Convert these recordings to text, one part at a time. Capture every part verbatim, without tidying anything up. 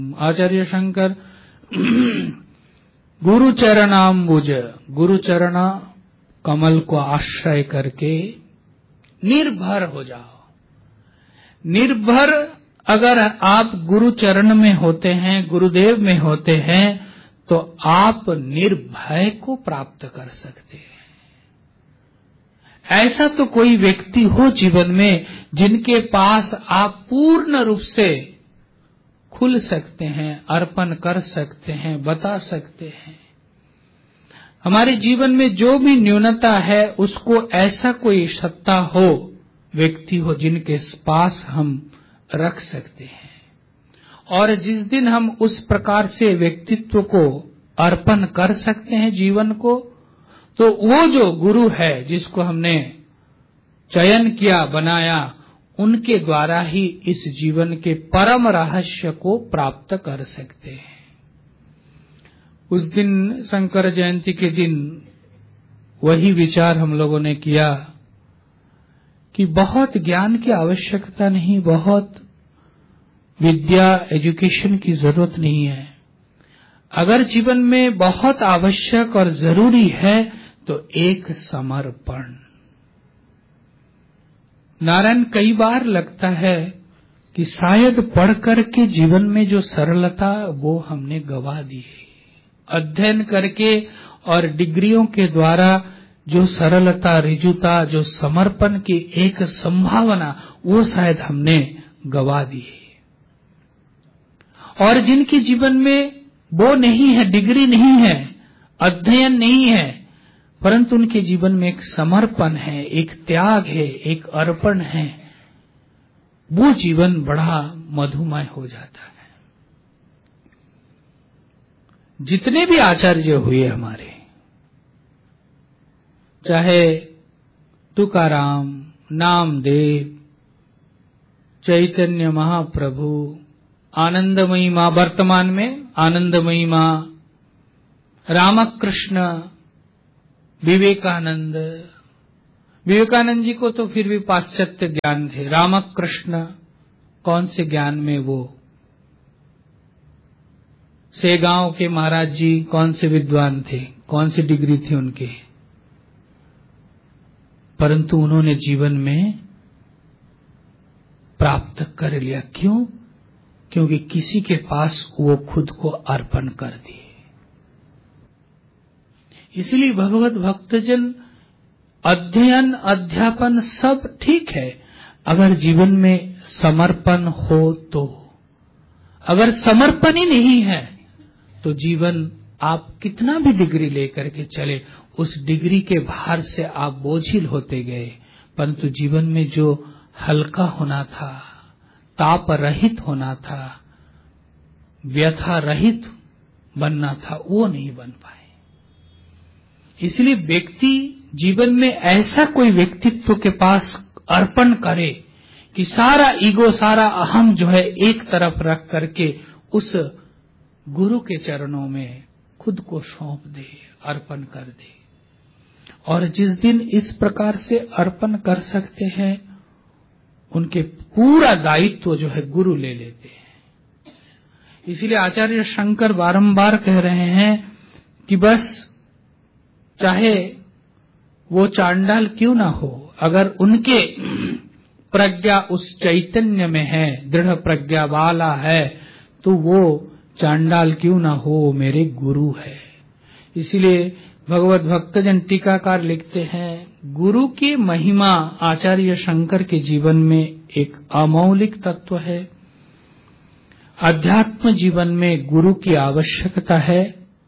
आचार्य शंकर गुरु चरणाम्बुज, गुरु चरण कमल को आश्रय करके निर्भर हो जाओ। निर्भर अगर आप गुरु चरण में होते हैं, गुरुदेव में होते हैं, तो आप निर्भय को प्राप्त कर सकते हैं। ऐसा तो कोई व्यक्ति हो जीवन में जिनके पास आप पूर्ण रूप से खुल सकते हैं, अर्पण कर सकते हैं, बता सकते हैं। हमारे जीवन में जो भी न्यूनता है उसको ऐसा कोई सत्ता हो, व्यक्ति हो, जिनके पास हम रख सकते हैं। और जिस दिन हम उस प्रकार से व्यक्तित्व को अर्पण कर सकते हैं जीवन को, तो वो जो गुरु है जिसको हमने चयन किया, बनाया, उनके द्वारा ही इस जीवन के परम रहस्य को प्राप्त कर सकते हैं। उस दिन शंकर जयंती के दिन वही विचार हम लोगों ने किया कि बहुत ज्ञान की आवश्यकता नहीं, बहुत विद्या, एजुकेशन की जरूरत नहीं है। अगर जीवन में बहुत आवश्यक और जरूरी है तो एक समर्पण। नारायण, कई बार लगता है कि शायद पढ़ करके जीवन में जो सरलता वो हमने गवा दी है। अध्ययन करके और डिग्रियों के द्वारा जो सरलता, रिजुता, जो समर्पण की एक संभावना, वो शायद हमने गवा दी है। और जिनके जीवन में वो नहीं है, डिग्री नहीं है, अध्ययन नहीं है, परंतु उनके जीवन में एक समर्पण है, एक त्याग है, एक अर्पण है, वो जीवन बड़ा मधुमय हो जाता है। जितने भी आचार्य हुए हमारे, चाहे तुकाराम, नामदेव, चैतन्य महाप्रभु, आनंदमयी मां, वर्तमान में आनंदमयी मां, रामकृष्ण, विवेकानंद। विवेकानंद जी को तो फिर भी पाश्चात्य ज्ञान थे। रामकृष्ण कौन से ज्ञान में, वो सेगांव के महाराज जी कौन से विद्वान थे, कौन सी डिग्री थी उनके, परंतु उन्होंने जीवन में प्राप्त कर लिया। क्यों? क्योंकि किसी के पास वो खुद को अर्पण कर दिए। इसलिए भगवत भक्तजन, अध्ययन, अध्यापन सब ठीक है, अगर जीवन में समर्पण हो तो। अगर समर्पण ही नहीं है तो जीवन, आप कितना भी डिग्री लेकर के चले, उस डिग्री के भार से आप बोझिल होते गए, परंतु जीवन में जो हल्का होना था, ताप रहित होना था, व्यथा रहित बनना था, वो नहीं बन पाए। इसलिए व्यक्ति जीवन में ऐसा कोई व्यक्तित्व के पास अर्पण करे कि सारा ईगो, सारा अहम जो है एक तरफ रख करके उस गुरु के चरणों में खुद को सौंप दे, अर्पण कर दे। और जिस दिन इस प्रकार से अर्पण कर सकते हैं, उनके पूरा दायित्व जो है गुरु ले लेते हैं। इसलिए आचार्य शंकर बारंबार कह रहे हैं कि बस चाहे वो चांडाल क्यों ना हो, अगर उनके प्रज्ञा उस चैतन्य में है, दृढ़ प्रज्ञा वाला है, तो वो चांडाल क्यों ना हो, मेरे गुरु है। इसलिए भगवत भक्तजन टीकाकार लिखते हैं, गुरु की महिमा आचार्य शंकर के जीवन में एक अमौलिक तत्व है। अध्यात्म जीवन में गुरु की आवश्यकता है।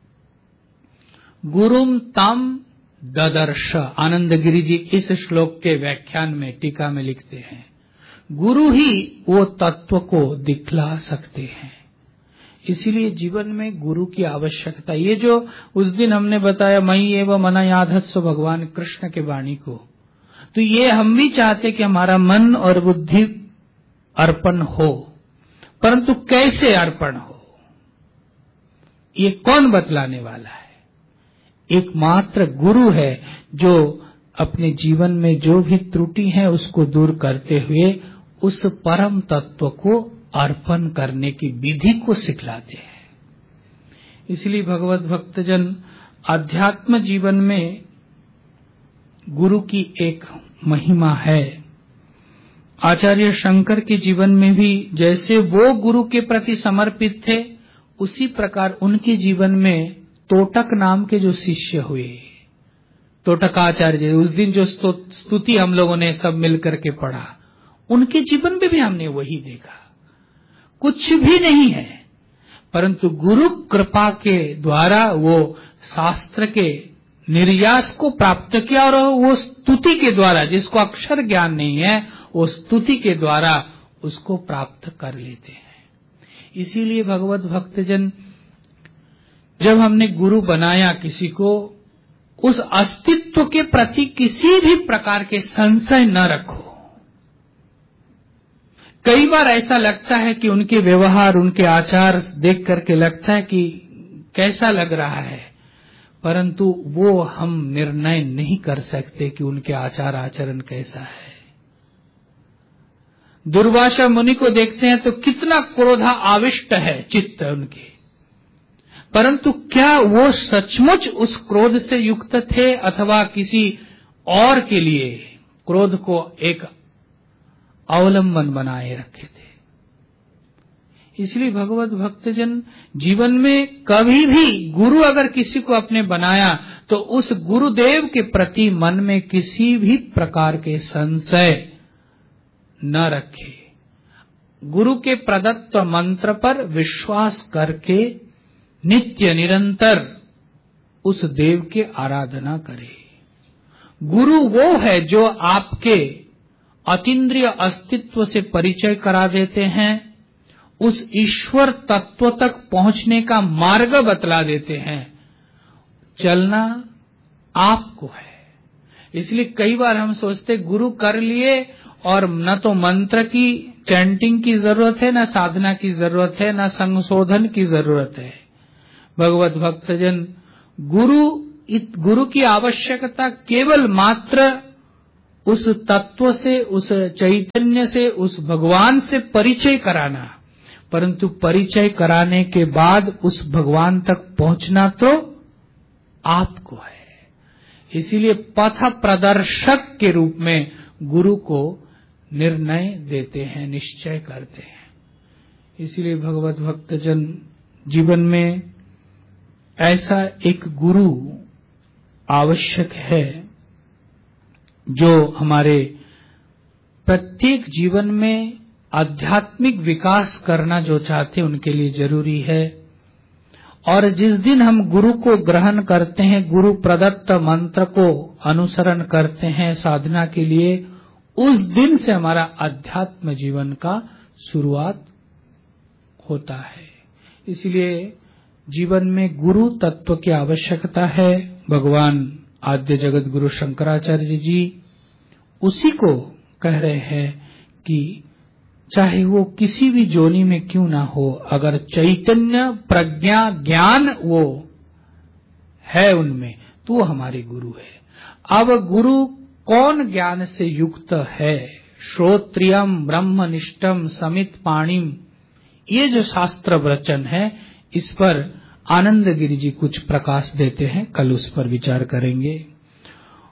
गुरुम तम ददर्श, आनंद गिरि जी इस श्लोक के व्याख्यान में, टीका में लिखते हैं, गुरु ही वो तत्व को दिखला सकते हैं। इसीलिए जीवन में गुरु की आवश्यकता। ये जो उस दिन हमने बताया, मई एवं मना याधत्स्व, भगवान कृष्ण के वाणी को, तो ये हम भी चाहते कि हमारा मन और बुद्धि अर्पण हो, परंतु कैसे अर्पण हो, ये कौन बतलाने वाला है? एकमात्र गुरु है जो अपने जीवन में जो भी त्रुटि है उसको दूर करते हुए उस परम तत्व को अर्पण करने की विधि को सिखलाते हैं। इसलिए भगवत भक्तजन अध्यात्म जीवन में गुरु की एक महिमा है। आचार्य शंकर के जीवन में भी जैसे वो गुरु के प्रति समर्पित थे, उसी प्रकार उनके जीवन में तोटक नाम के जो शिष्य हुए, तोटकाचार्य, उस दिन जो स्तुति हम लोगों ने सब मिलकर के पढ़ा, उनके जीवन में भी हमने वही देखा। कुछ भी नहीं है, परंतु गुरु कृपा के द्वारा वो शास्त्र के निर्यास को प्राप्त किया, और वो स्तुति के द्वारा, जिसको अक्षर ज्ञान नहीं है, वो स्तुति के द्वारा उसको प्राप्त कर लेते हैं। इसीलिए भगवत भक्तजन, जब हमने गुरु बनाया किसी को, उस अस्तित्व के प्रति किसी भी प्रकार के संशय न रखो। कई बार ऐसा लगता है कि उनके व्यवहार, उनके आचार देख करके लगता है कि कैसा लग रहा है, परंतु वो हम निर्णय नहीं कर सकते कि उनके आचार आचरण कैसा है। दुर्वासा मुनि को देखते हैं तो कितना क्रोधा आविष्ट है चित्त उनके, परंतु क्या वो सचमुच उस क्रोध से युक्त थे अथवा किसी और के लिए क्रोध को एक अवलंबन बनाए रखे थे। इसलिए भगवत भक्तजन जीवन में कभी भी गुरु अगर किसी को अपने बनाया तो उस गुरुदेव के प्रति मन में किसी भी प्रकार के संशय न रखे। गुरु के प्रदत्त मंत्र पर विश्वास करके नित्य निरंतर उस देव की आराधना करे। गुरु वो है जो आपके अतीन्द्रिय अस्तित्व से परिचय करा देते हैं, उस ईश्वर तत्व तक पहुंचने का मार्ग बतला देते हैं। चलना आपको है। इसलिए कई बार हम सोचते गुरु कर लिए और न तो मंत्र की चैंटिंग की जरूरत है, न साधना की जरूरत है, न संशोधन की जरूरत है। भगवत भक्तजन, गुरु गुरु की आवश्यकता केवल मात्र उस तत्व से, उस चैतन्य से, उस भगवान से परिचय कराना, परंतु परिचय कराने के बाद उस भगवान तक पहुंचना तो आपको है। इसीलिए पथ प्रदर्शक के रूप में गुरु को निर्णय देते हैं, निश्चय करते हैं। इसलिए भगवत भक्तजन जीवन में ऐसा एक गुरु आवश्यक है जो हमारे प्रत्येक जीवन में आध्यात्मिक विकास करना जो चाहते हैं उनके लिए जरूरी है। और जिस दिन हम गुरु को ग्रहण करते हैं, गुरु प्रदत्त मंत्र को अनुसरण करते हैं साधना के लिए, उस दिन से हमारा अध्यात्म जीवन का शुरुआत होता है। इसलिए जीवन में गुरु तत्व की आवश्यकता है। भगवान आद्य जगत गुरु शंकराचार्य जी उसी को कह रहे हैं कि चाहे वो किसी भी जोनी में क्यों ना हो, अगर चैतन्य प्रज्ञा ज्ञान वो है उनमें, तो वो हमारे गुरु है। अब गुरु कौन ज्ञान से युक्त है? श्रोत्रियम ब्रह्मनिष्ठम समित पाणिम, ये जो शास्त्र वचन है, इस पर आनंद गिरि जी कुछ प्रकाश देते हैं। कल उस पर विचार करेंगे।